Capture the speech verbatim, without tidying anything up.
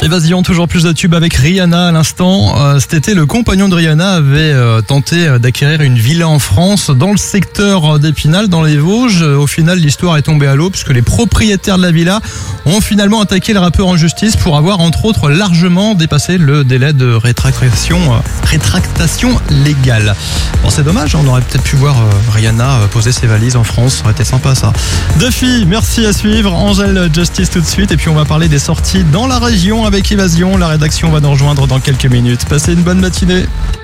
Évasion, toujours plus de tubes avec Rihanna à l'instant. Euh, cet été, le compagnon de Rihanna avait euh, tenté euh, d'acquérir une villa en France dans le secteur d'Épinal, dans les Vosges. Au final, l'histoire est tombée à l'eau puisque les propriétaires de la villa ont finalement attaqué le rappeur en justice pour avoir entre autres largement dépassé le délai de rétractation, euh, rétractation légale. Bon, c'est dommage, on aurait peut-être pu voir euh, Rihanna euh, poser ses valises en France, ça aurait été sympa ça. Duffy, merci à suivre. Angèle Justice tout de suite et puis on va parler des sorties dans la région avec Évasion. La rédaction va nous rejoindre dans quelques minutes. Passez une bonne matinée.